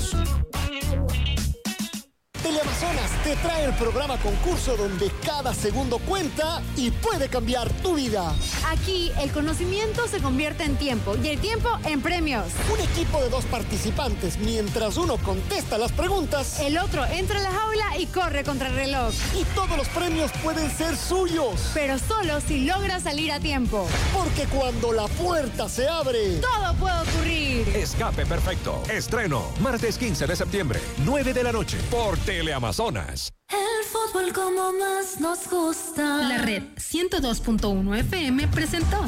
seguros. Teleamazonas te trae el programa concurso donde cada segundo cuenta y puede cambiar tu vida. Aquí el conocimiento se convierte en tiempo y el tiempo en premios. Un equipo de 2 participantes, mientras uno contesta las preguntas, el otro entra a la jaula y corre contra el reloj. Y todos los premios pueden ser suyos. Pero solo si logra salir a tiempo. Porque cuando la puerta se abre, todo puede ocurrir. Escape Perfecto. Estreno martes 15 de septiembre, 9 de la noche, por Teleamazonas. El fútbol como más nos gusta. La red 102.1 FM presentó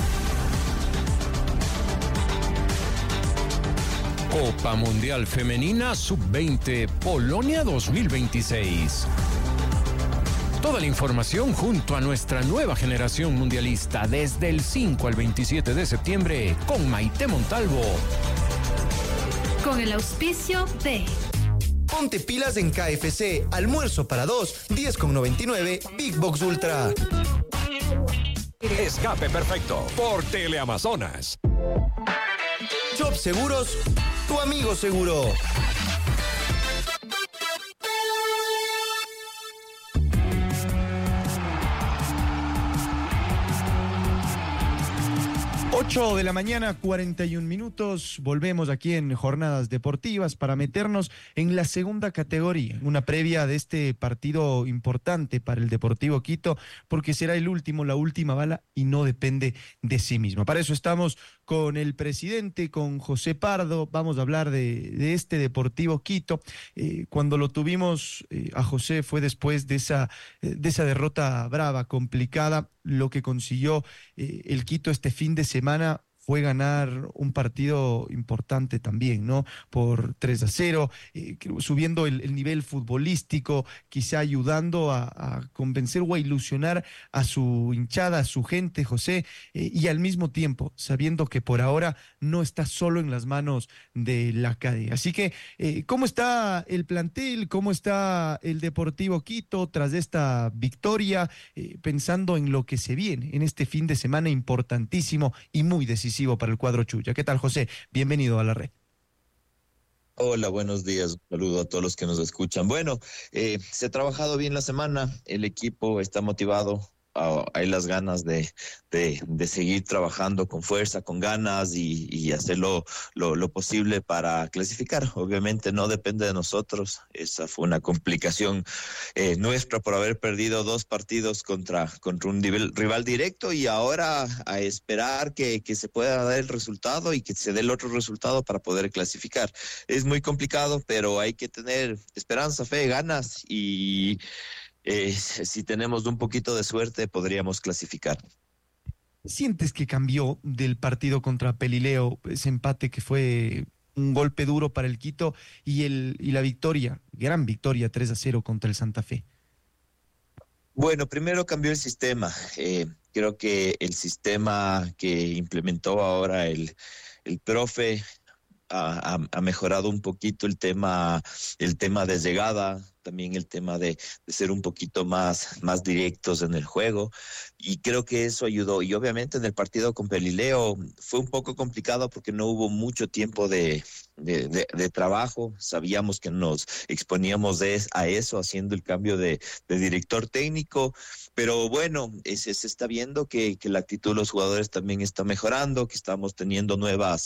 Copa Mundial Femenina Sub-20 Polonia 2026. Toda la información junto a nuestra nueva generación mundialista desde el 5 al 27 de septiembre con Maite Montalvo. Con el auspicio de Ponte pilas en KFC, almuerzo para 2, 10,99, Big Box Ultra. Escape Perfecto por Teleamazonas. Job Seguros, tu amigo seguro. Ocho de la mañana, 41 minutos. Volvemos aquí en Jornadas Deportivas para meternos en la segunda categoría, una previa de este partido importante para el Deportivo Quito, porque será el último, la última bala y no depende de sí mismo. Para eso estamos con el presidente, con José Pardo. Vamos a hablar de este Deportivo Quito. Cuando lo tuvimos a José fue después de esa derrota brava, complicada. Lo que consiguió el Quito este fin de semana fue ganar un partido importante también, ¿no? Por 3-0, subiendo el nivel futbolístico, quizá ayudando a convencer o a ilusionar a su hinchada, a su gente, José, y al mismo tiempo sabiendo que por ahora no está solo en las manos de la cadena. Así que, ¿cómo está el plantel? ¿Cómo está el Deportivo Quito tras esta victoria? Pensando en lo que se viene en este fin de semana importantísimo y muy decisivo para el cuadro Chuya. ¿Qué tal, José? Bienvenido a la red. Hola, buenos días. Un saludo a todos los que nos escuchan. Bueno, se ha trabajado bien la semana. El equipo está motivado. Hay las ganas de seguir trabajando con fuerza, con ganas y hacer lo posible para clasificar. Obviamente no depende de nosotros. Esa fue una complicación nuestra por haber perdido 2 partidos contra un rival directo, y ahora a esperar que se pueda dar el resultado y que se dé el otro resultado para poder clasificar. Es muy complicado, pero hay que tener esperanza, fe, ganas y si tenemos un poquito de suerte podríamos clasificar. ¿Sientes que cambió del partido contra Pelileo, ese empate que fue un golpe duro para el Quito, y la victoria, gran victoria 3-0 contra el Santa Fe? Bueno, primero cambió el sistema. Creo que el sistema que implementó ahora el profe ha mejorado un poquito el tema de llegada, también el tema de ser un poquito más directos en el juego, y creo que eso ayudó. Y obviamente en el partido con Pelileo fue un poco complicado porque no hubo mucho tiempo de trabajo. Sabíamos que nos exponíamos a eso haciendo el cambio de director técnico, pero bueno, se está viendo que la actitud de los jugadores también está mejorando, que estamos teniendo nuevas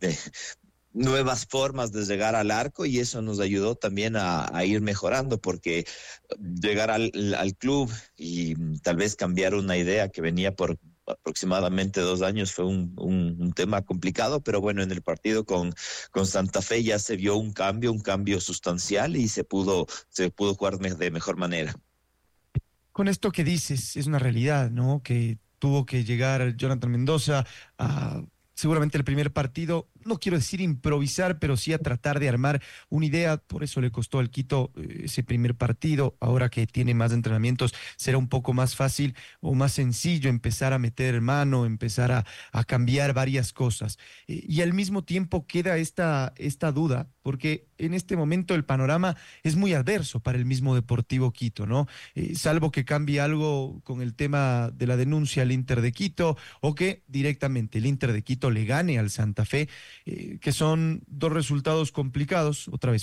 formas de llegar al arco, y eso nos ayudó también a ir mejorando, porque llegar al club y tal vez cambiar una idea que venía por aproximadamente 2 años fue un tema complicado, pero bueno, en el partido con Santa Fe ya se vio un cambio sustancial y se pudo jugar de mejor manera. Con esto que dices, es una realidad, ¿no? Que tuvo que llegar Jonathan Mendoza a seguramente el primer partido, no quiero decir improvisar, pero sí a tratar de armar una idea. Por eso le costó al Quito ese primer partido. Ahora que tiene más entrenamientos, será un poco más fácil o más sencillo empezar a meter mano, empezar a cambiar varias cosas. Y al mismo tiempo queda esta duda, porque en este momento el panorama es muy adverso para el mismo Deportivo Quito, ¿no? Salvo que cambie algo con el tema de la denuncia al Inter de Quito, o que directamente el Inter de Quito le gane al Santa Fe, que son 2 resultados complicados, otra vez